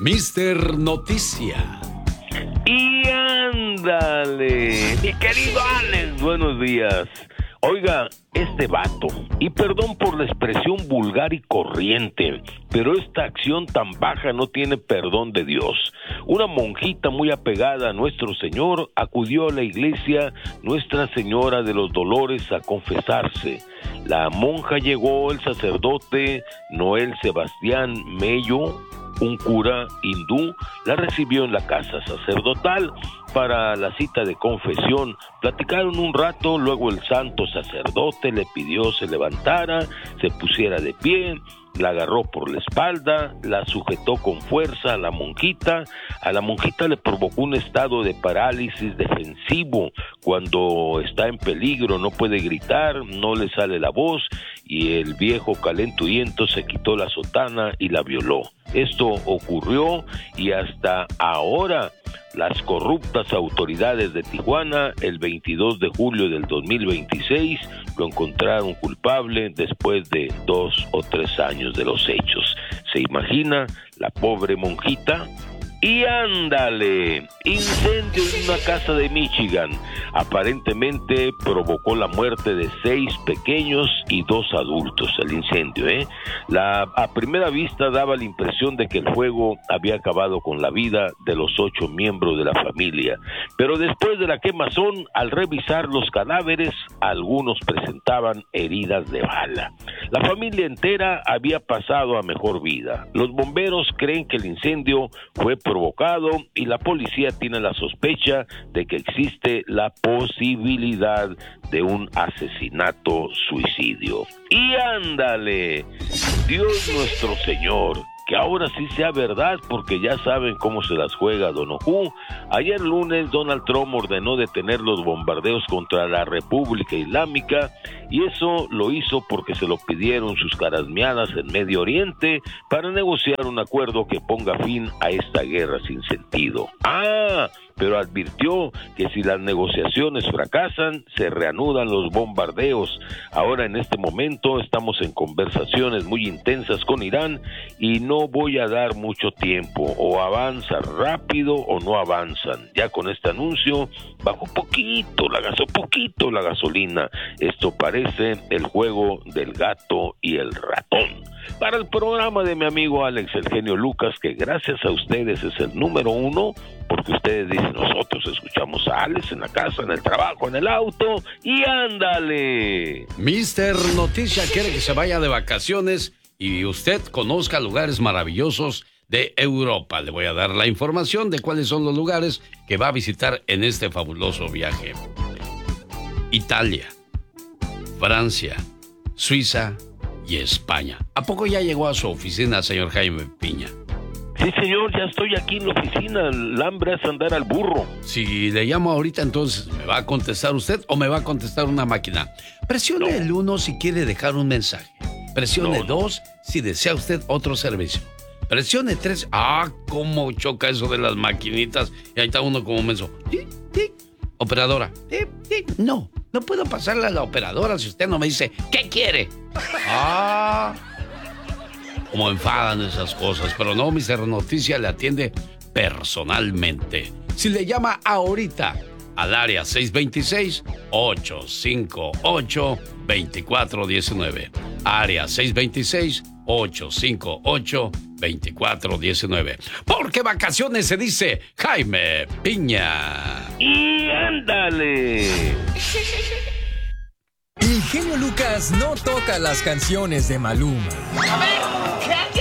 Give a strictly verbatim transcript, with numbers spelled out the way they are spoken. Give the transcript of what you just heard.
mister Noticia. Y ándale, mi querido Alex, buenos días. Oiga, este vato, y perdón por la expresión vulgar y corriente, pero esta acción tan baja no tiene perdón de Dios. Una monjita muy apegada a nuestro Señor acudió a la iglesia Nuestra Señora de los Dolores a confesarse. La monja llegó, el sacerdote Noel Sebastián Mello, un cura hindú, la recibió en la casa sacerdotal para la cita de confesión. Platicaron un rato, luego el santo sacerdote le pidió se levantara, se pusiera de pie, la agarró por la espalda, la sujetó con fuerza a la monjita. A la monjita le provocó un estado de parálisis defensivo. Cuando está en peligro no puede gritar, no le sale la voz, y el viejo calenturiento se quitó la sotana y la violó. Esto ocurrió y hasta ahora las corruptas autoridades de Tijuana, el veintidós de julio del dos mil veintiséis, lo encontraron culpable después de dos o tres años de los hechos. ¿Se imagina la pobre monjita? Y ándale, incendio en una casa de Michigan. Aparentemente provocó la muerte de seis pequeños y dos adultos, el incendio, ¿eh? La, a primera vista daba la impresión de que el fuego había acabado con la vida de los ocho miembros de la familia. Pero después de la quemazón, al revisar los cadáveres, algunos presentaban heridas de bala. La familia entera había pasado a mejor vida. Los bomberos creen que el incendio fue provocado y la policía tiene la sospecha de que existe la posibilidad de un asesinato suicidio. Y ándale, Dios nuestro Señor, que ahora sí sea verdad, porque ya saben cómo se las juega Don Ojú. Ayer lunes Donald Trump ordenó detener los bombardeos contra la República Islámica, y eso lo hizo porque se lo pidieron sus carasmeadas en Medio Oriente para negociar un acuerdo que ponga fin a esta guerra sin sentido. Ah, pero advirtió que si las negociaciones fracasan, se reanudan los bombardeos. Ahora, en este momento, estamos en conversaciones muy intensas con Irán y no voy a dar mucho tiempo. O avanza rápido o no avanzan. Ya con este anuncio, bajó poquito la gaso, poquito la gasolina. Esto parece el juego del gato y el ratón. Para el programa de mi amigo Alex, el genio Lucas, que gracias a ustedes es el número uno, porque ustedes dicen, nosotros escuchamos a Alex en la casa, en el trabajo, en el auto, y ándale. mister Noticia quiere que se vaya de vacaciones y usted conozca lugares maravillosos de Europa. Le voy a dar la información de cuáles son los lugares que va a visitar en este fabuloso viaje. Italia, Francia, Suiza y España. ¿A poco ya llegó a su oficina, señor Jaime Piña? Sí, señor, ya estoy aquí en la oficina. El hambre es andar al burro. Si le llamo ahorita, entonces, ¿me va a contestar usted o me va a contestar una máquina? Presione no. el uno si quiere dejar un mensaje. Presione no, dos no. si desea usted otro servicio. Presione tres. Ah, cómo choca eso de las maquinitas. Y ahí está uno como menso. ¡Tic, tic! Operadora. ¡Tic, tic! No, no puedo pasarle a la operadora si usted no me dice ¿qué quiere? Ah... Como enfadan esas cosas, pero no, mister Noticia le atiende personalmente. Si le llama ahorita al área seis dos seis, ocho cinco ocho, dos cuatro uno nueve. Área seis dos seis, ocho cinco ocho, dos cuatro uno nueve. Porque vacaciones se dice Jaime Piña. Y ándale. El genio Lucas no toca las canciones de Maluma. A ver, ¿qué